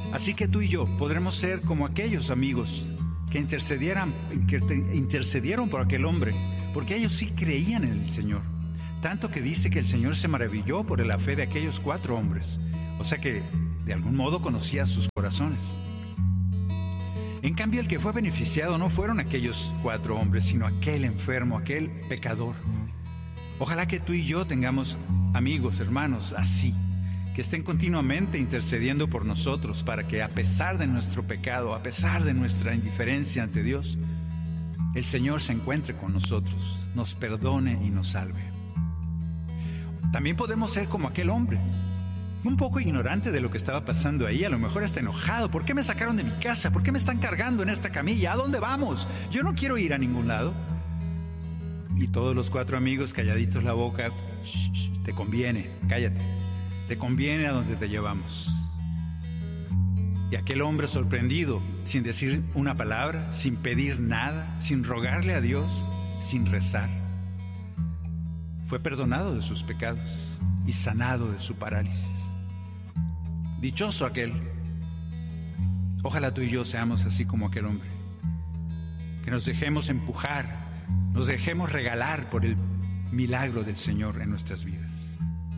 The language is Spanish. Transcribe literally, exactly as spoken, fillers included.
Así que tú y yo podremos ser como aquellos amigos que intercedieran, que intercedieron por aquel hombre, porque ellos sí creían en el Señor. Tanto que dice que el Señor se maravilló por la fe de aquellos cuatro hombres. O sea que de algún modo conocía sus corazones. En cambio, el que fue beneficiado no fueron aquellos cuatro hombres, sino aquel enfermo, aquel pecador. Ojalá que tú y yo tengamos amigos, hermanos, así, que estén continuamente intercediendo por nosotros para que, a pesar de nuestro pecado, a pesar de nuestra indiferencia ante Dios, el Señor se encuentre con nosotros, nos perdone y nos salve. También podemos ser como aquel hombre, un poco ignorante de lo que estaba pasando ahí, a lo mejor está enojado. ¿Por qué me sacaron de mi casa? ¿Por qué me están cargando en esta camilla? ¿A dónde vamos? Yo no quiero ir a ningún lado. Y todos los cuatro amigos calladitos la boca. Shh, shh, te conviene, cállate. Te conviene a donde te llevamos. Y aquel hombre sorprendido, sin decir una palabra, sin pedir nada, sin rogarle a Dios, sin rezar, fue perdonado de sus pecados y sanado de su parálisis. Dichoso aquel. Ojalá tú y yo seamos así como aquel hombre. Que nos dejemos empujar, nos dejemos regalar por el milagro del Señor en nuestras vidas.